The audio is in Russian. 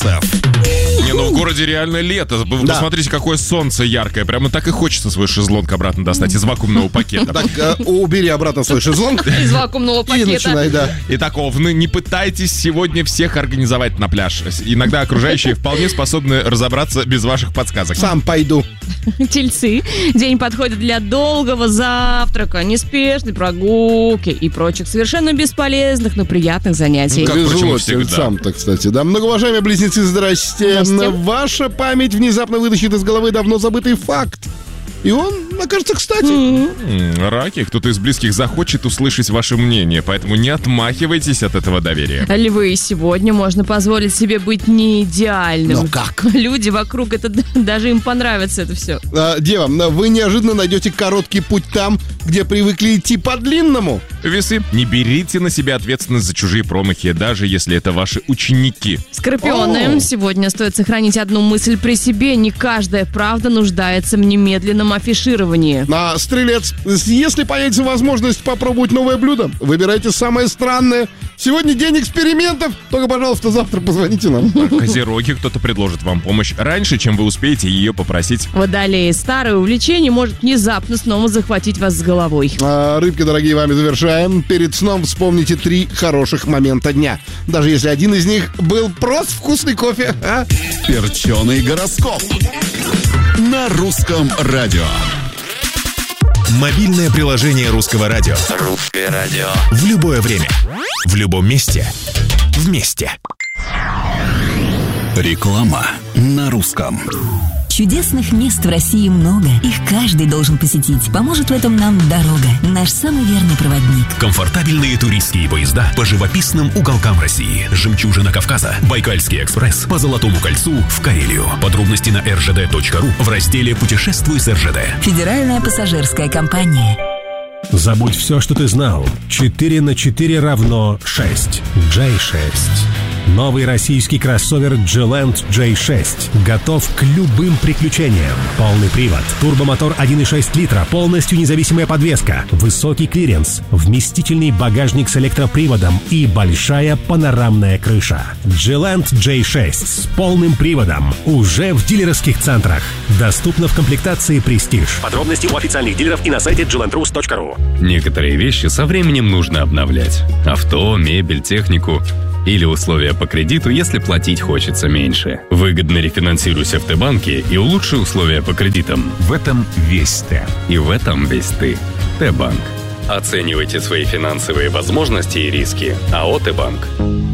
Не, ну в городе реально лето. Вы посмотрите, какое солнце яркое. Прямо так и хочется свой шезлонг обратно достать из вакуумного пакета. Так, убери обратно свой шезлонг. Из вакуумного пакета. И начинай, да. Итак, овны, не пытайтесь сегодня всех организовать на пляж. Иногда окружающие вполне способны разобраться без ваших подсказок. Сам пойду. Тельцы. День подходит для долгого завтрака, неспешной прогулки и прочих совершенно бесполезных, но приятных занятий. Как, Везло почему всегда? тельцам-то, кстати, да. Многоуважаемые близнецы, здрасте. Здрасте. Ваша память внезапно вытащит из головы давно забытый факт. И он окажется кстати. Раки, кто-то из близких захочет услышать ваше мнение, поэтому не отмахивайтесь от этого доверия. Львы, сегодня можно позволить себе быть не идеальным. Но как? Люди вокруг, это даже им понравится это все. Дева, вы неожиданно найдете короткий путь там, где привыкли идти по длинному. Весы, не берите на себя ответственность за чужие промахи, даже если это ваши ученики. Скорпионы, сегодня стоит сохранить одну мысль при себе. Не каждая правда нуждается в немедленном афишировании. Стрелец, если появится возможность попробовать новое блюдо, выбирайте самое странное. Сегодня день экспериментов. Только, пожалуйста, завтра позвоните нам. Козероги, кто-то предложит вам помощь раньше, чем вы успеете ее попросить. Водолеи, старое увлечение может внезапно снова захватить вас с головой. Рыбки, дорогие, вами завершаем. Перед сном вспомните 3 хороших момента дня. Даже если один из них был просто вкусный кофе. Перченый гороскоп на русском радио. Мобильное приложение Русского радио. Русское радио. В любое время. В любом месте. Вместе. Реклама на русском. Чудесных мест в России много. Их каждый должен посетить. Поможет в этом нам дорога. Наш самый верный проводник. Комфортабельные туристские поезда по живописным уголкам России. Жемчужина Кавказа. Байкальский экспресс. По Золотому кольцу в Карелию. Подробности на rжd.ru в разделе «Путешествуй с РЖД». Федеральная пассажирская компания. Забудь все, что ты знал. 4 на 4 равно 6. J6. Новый российский кроссовер G-Land J6 готов к любым приключениям. Полный привод, турбомотор 1,6 литра, полностью независимая подвеска, высокий клиренс, вместительный багажник с электроприводом и большая панорамная крыша. G-Land J6 с полным приводом уже в дилерских центрах. Доступно в комплектации Prestige. Подробности у официальных дилеров и на сайте glandrus.ru. Некоторые вещи со временем нужно обновлять. Авто, мебель, технику. Или условия по кредиту, если платить хочется меньше. Выгодно рефинансируйся в Т-банке и улучши условия по кредитам. В этом весь Т. И в этом весь ты. Т-банк. Оценивайте свои финансовые возможности и риски. АО «Т-банк».